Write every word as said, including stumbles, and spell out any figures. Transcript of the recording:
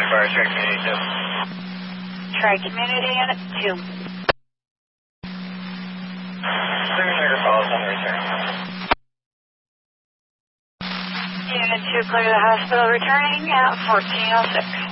Fire, Tri Community two. Tri Community Unit two. Clear trigger follows on the return. Unit two, clear the hospital returning at fourteen oh six.